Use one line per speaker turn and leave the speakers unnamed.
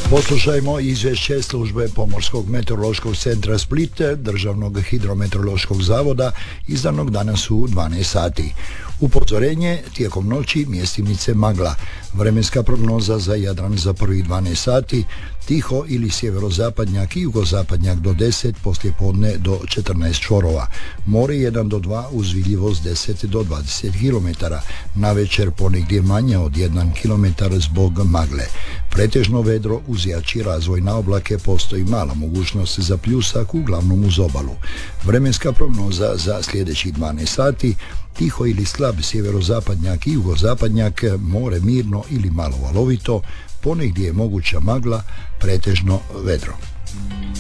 Poslušajmo izvješće službe Pomorskog meteorološkog centra Split, Državnog hidrometeorološkog zavoda, izdanog danas u 12 sati. Upozorenje: tijekom noći mjestimnice magla. Vremenska prognoza za Jadran za prvih 12 sati: tiho ili sjeverozapadnjak i jugozapadnjak do 10, poslijepodne do 14 čvorova. More 1 do 2 uz vidljivost 10 do 20 km. Navečer ponegdje manje od 1 km zbog magle. Pretežno vedro uz jači razvoj na oblake, postoji mala mogućnost za pljusak, uglavnom uz obalu. Vremenska prognoza za sljedećih 12 sati: tiho ili slab sjeverozapadnjak i jugozapadnjak, more mirno ili malo valovito, ponegdje je moguća magla, pretežno vedro.